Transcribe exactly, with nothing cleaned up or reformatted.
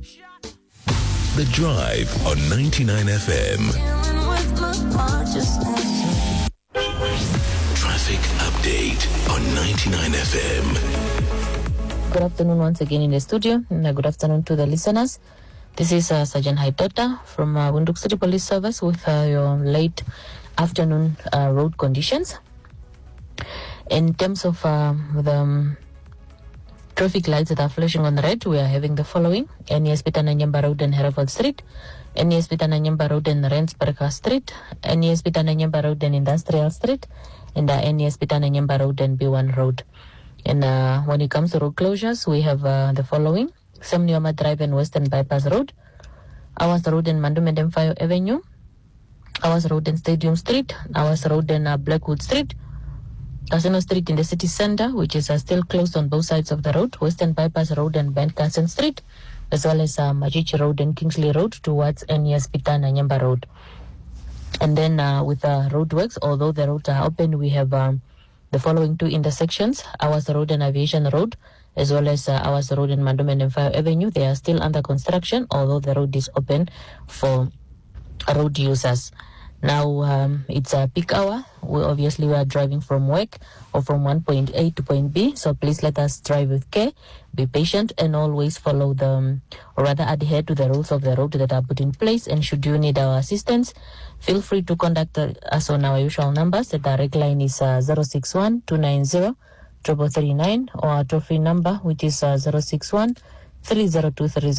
The Drive on ninety-nine F M. Traffic update on ninety-nine F M. Good afternoon once again in the studio, and good afternoon to the listeners. This is uh, Sergeant Haitota from uh, Windhoek City Police Service with uh, your late afternoon uh, road conditions. In terms of uh, the um, traffic lights that are flashing on red, we are having the following: N E S Pitananyamba Road and Hereford Street, N E S Pitananyamba Road and Rensburg Street, N E S Pitananyamba Road and Industrial Street, and uh, N E S Pitananyamba Road and B one Road. And uh, when it comes to road closures, we have uh, the following: Semnioma Drive and Western Bypass Road, Awas Road and Mandumedem Fire Avenue, Awas Road and Stadium Street, Awas Road and uh, Blackwood Street, Casino Street in the city center, which is uh, still closed on both sides of the road, Western Bypass Road and Bentcarson Street, as well as uh, Majichi Road and Kingsley Road towards N E S Pitananyamba Road. And then uh, with uh, roadworks, although the roads are open, we have um, the following two intersections: Awas Road and Aviation Road, as well as uh, Awas Road and Mandumedem Fire Avenue. They are still under construction, although the road is open for road users. Now um, it's a peak hour. We obviously we are driving from work or from one point A to point B. So please let us drive with care, be patient, and always follow the, um, or rather adhere to the rules of the road that are put in place. And should you need our assistance, feel free to contact us on our usual numbers. The direct line is uh, zero six one, two nine zero, three three nine, or our toll-free number, which is uh, zero six one, three zero two three zero.